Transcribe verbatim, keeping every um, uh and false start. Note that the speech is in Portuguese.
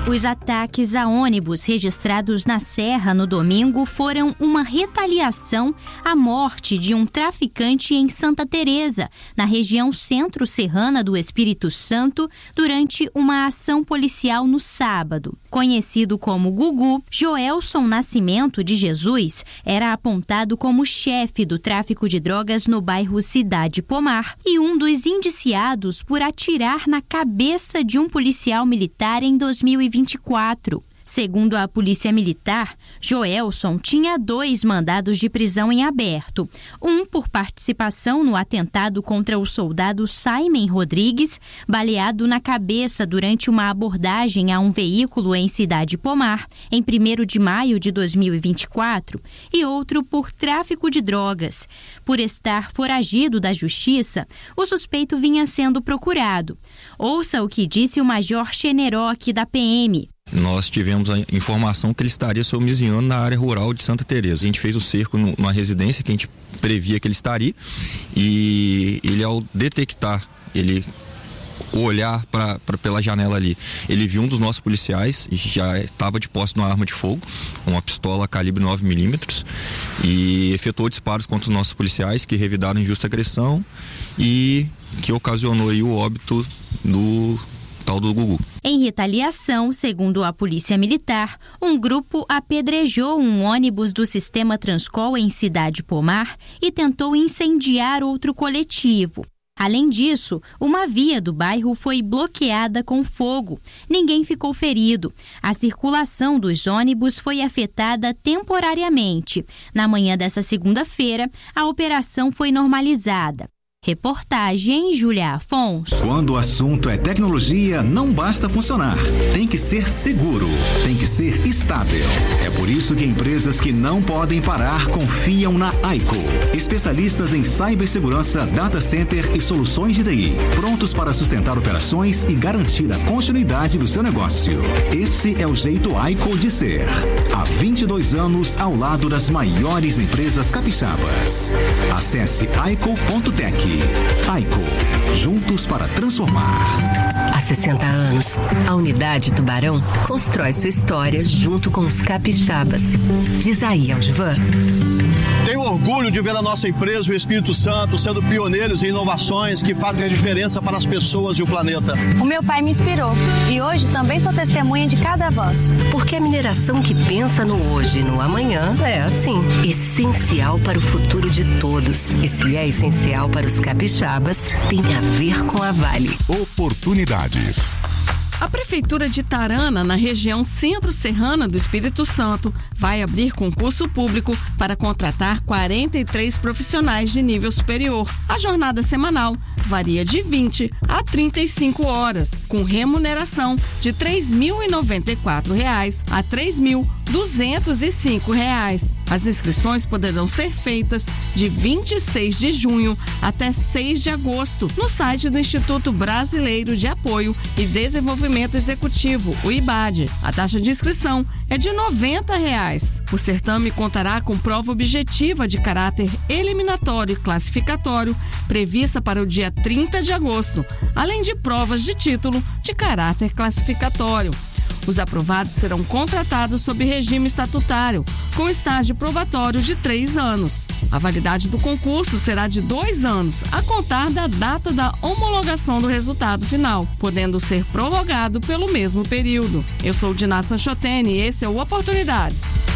Os ataques a ônibus registrados na Serra no domingo foram uma retaliação à morte de um traficante em Santa Teresa, na região centro-serrana do Espírito Santo, durante uma ação policial no sábado. Conhecido como Gugu, Joelson Nascimento de Jesus era apontado como chefe do tráfico de drogas no bairro Cidade Pomar e um dos indiciados por atirar na cabeça de um policial militar em dois mil e vinte e quatro. Segundo a Polícia Militar, Joelson tinha dois mandados de prisão em aberto. Um por participação no atentado contra o soldado Simon Rodrigues, baleado na cabeça durante uma abordagem a um veículo em Cidade Pomar, em primeiro de maio de dois mil e vinte e quatro, e outro por tráfico de drogas. Por estar foragido da Justiça, o suspeito vinha sendo procurado. Ouça o que disse o Major Xeneroque da P M. Nós tivemos a informação que ele estaria se homiziando na área rural de Santa Teresa. A gente fez o cerco numa residência que a gente previa que ele estaria, e ele, ao detectar, ele olhar pra, pra, pela janela ali, ele viu um dos nossos policiais, já estava de posse de uma arma de fogo, uma pistola calibre nove milímetros, e efetuou disparos contra os nossos policiais, que revidaram injusta agressão e que ocasionou aí o óbito do tal do Gugu. Em retaliação, segundo a Polícia Militar, um grupo apedrejou um ônibus do sistema Transcol em Cidade Pomar e tentou incendiar outro coletivo. Além disso, uma via do bairro foi bloqueada com fogo. Ninguém ficou ferido. A circulação dos ônibus foi afetada temporariamente. Na manhã dessa segunda-feira, a operação foi normalizada. Reportagem Júlia Afonso. Quando o assunto é tecnologia, não basta funcionar. Tem que ser seguro, tem que ser estável. É por isso que empresas que não podem parar confiam na Aico. Especialistas em cibersegurança, data center e soluções de T I. Prontos para sustentar operações e garantir a continuidade do seu negócio. Esse é o jeito Aico de ser. Há vinte e dois anos ao lado das maiores empresas capixabas. Acesse aico ponto tech. Aico, juntos para transformar. Há sessenta anos, a Unidade Tubarão constrói sua história junto com os capixabas. Diz aí, Aldivan. Tenho orgulho de ver a nossa empresa, o Espírito Santo, sendo pioneiros em inovações que fazem a diferença para as pessoas e o planeta. O meu pai me inspirou e hoje também sou testemunha de cada avanço. Porque a mineração que pensa no hoje e no amanhã é assim, essencial para o futuro de todos. E se é essencial para os capixabas, tem a ver com a Vale. Oportunidades. A Prefeitura de Tarana, na região centro-serrana do Espírito Santo, vai abrir concurso público para contratar quarenta e três profissionais de nível superior. A jornada semanal varia de vinte a trinta e cinco horas, com remuneração de três mil e noventa e quatro reais a três mil duzentos e cinco reais. As inscrições poderão ser feitas de vinte e seis de junho até seis de agosto no site do Instituto Brasileiro de Apoio e Desenvolvimento Executivo, o I B A D. A taxa de inscrição é de noventa reais. O certame contará com prova objetiva de caráter eliminatório e classificatório prevista para o dia trinta de agosto, além de provas de título de caráter classificatório. Os aprovados serão contratados sob regime estatutário, com estágio probatório de três anos. A validade do concurso será de dois anos, a contar da data da homologação do resultado final, podendo ser prorrogado pelo mesmo período. Eu sou Diná Sanchotene e esse é o Oportunidades.